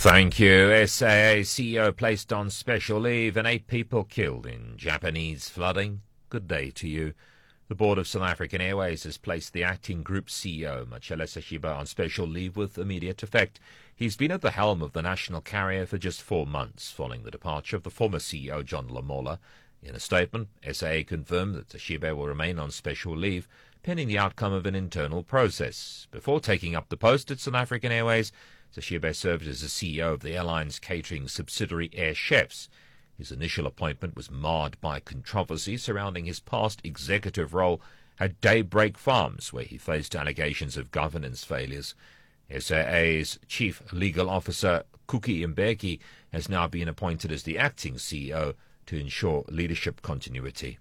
Thank you. SAA CEO placed on special leave and 8 people killed in Japanese flooding. Good day to you. The Board of South African Airways has placed the acting group CEO, Machele Sashiba, on special leave with immediate effect. He's been at the helm of the national carrier for just 4 months, following the departure of the former CEO, John Lamola. In a statement, SAA confirmed that Sashiba will remain on special leave, pending the outcome of an internal process. Before taking up the post at South African Airways, Sashiba served as the CEO of the airline's catering subsidiary Air Chefs. His initial appointment was marred by controversy surrounding his past executive role at Daybreak Farms, where he faced allegations of governance failures. SAA's chief legal officer, Kuki Mbeki, has now been appointed as the acting CEO to ensure leadership continuity.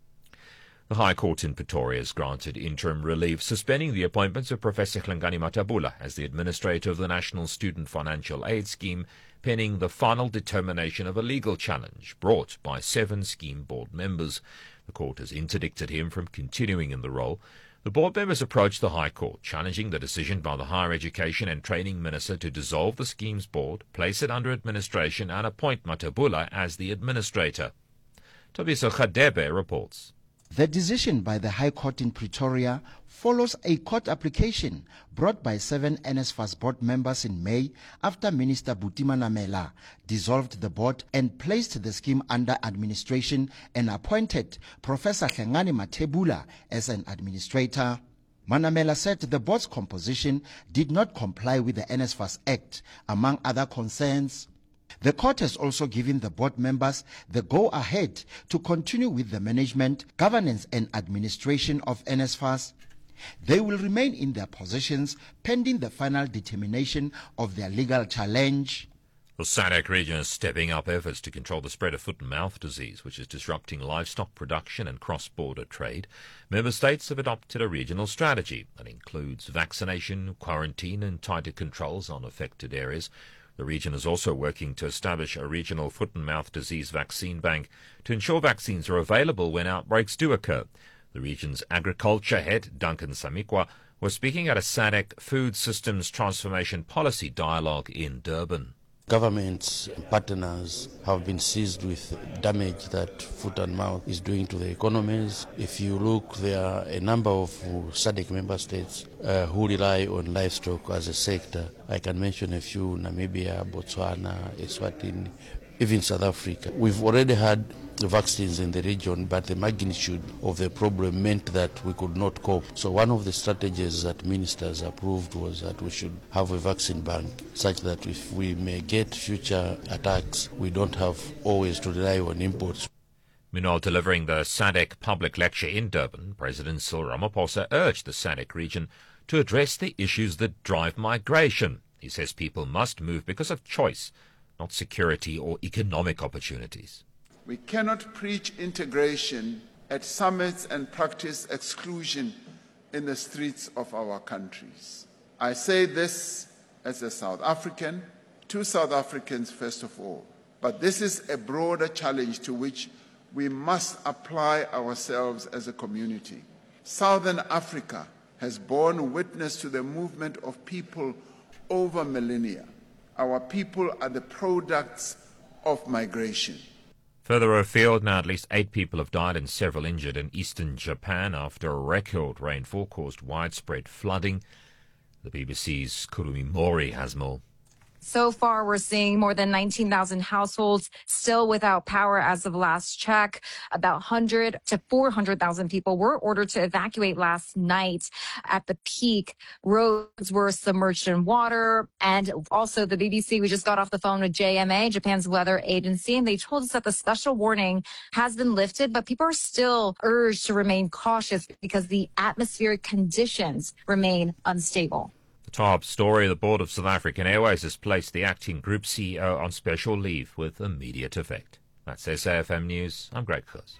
The High Court in Pretoria has granted interim relief, suspending the appointments of Professor Hlengani Matabula as the administrator of the National Student Financial Aid Scheme, pending the final determination of a legal challenge brought by 7 scheme board members. The court has interdicted him from continuing in the role. The board members approached the High Court, challenging the decision by the Higher Education and Training Minister to dissolve the scheme's board, place it under administration and appoint Matabula as the administrator. Tobiso Khadebe reports. The decision by the High Court in Pretoria follows a court application brought by 7 NSFAS board members in May after Minister Buti Manamela dissolved the board and placed the scheme under administration and appointed Professor Hlengani Matabula as an administrator. Manamela said the board's composition did not comply with the NSFAS Act, among other concerns. The court has also given the board members the go-ahead to continue with the management, governance and administration of NSFAS. They will remain in their positions pending the final determination of their legal challenge. The SADC region is stepping up efforts to control the spread of foot and mouth disease, which is disrupting livestock production and cross-border trade. Member states have adopted a regional strategy that includes vaccination, quarantine and tighter controls on affected areas. The region is also working to establish a regional foot and mouth disease vaccine bank to ensure vaccines are available when outbreaks do occur. The region's agriculture head, Duncan Samikwa, was speaking at a SADC Food Systems Transformation Policy Dialogue in Durban. Governments and partners have been seized with damage that foot and mouth is doing to the economies. If you look, there are a number of SADC member states who rely on livestock as a sector. I can mention a few: Namibia, Botswana, Eswatini, even South Africa. We've already had the vaccines in the region, but the magnitude of the problem meant that we could not cope. So one of the strategies that ministers approved was that we should have a vaccine bank, such that if we may get future attacks, we don't have always to rely on imports. Meanwhile, delivering the SADC public lecture in Durban, President Cyril Ramaphosa urged the SADC region to address the issues that drive migration. He says people must move because of choice, not security or economic opportunities. We cannot preach integration at summits and practice exclusion in the streets of our countries. I say this as a South African, to South Africans first of all, but this is a broader challenge to which we must apply ourselves as a community. Southern Africa has borne witness to the movement of people over millennia. Our people are the products of migration. Further afield, now at least 8 people have died and several injured in eastern Japan after a record rainfall caused widespread flooding. The BBC's Kurumi Mori has more. So far, we're seeing more than 19,000 households still without power as of last check. About 100 to 400,000 people were ordered to evacuate last night. At the peak, roads were submerged in water. And also the BBC, we just got off the phone with JMA, Japan's weather agency, and they told us that the special warning has been lifted, but people are still urged to remain cautious because the atmospheric conditions remain unstable. Top story, the Board of South African Airways has placed the acting group CEO on special leave with immediate effect. That's SAFM News. I'm Greg Khos.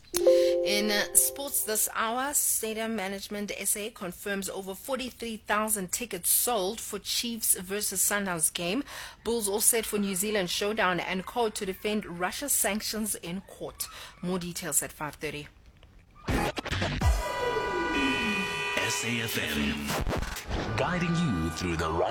In sports this hour, Stadium Management SA confirms over 43,000 tickets sold for Chiefs versus Sundowns game. Bulls all set for New Zealand showdown and called to defend Russia's sanctions in court. More details at 5:30. SAFM, guiding you through the right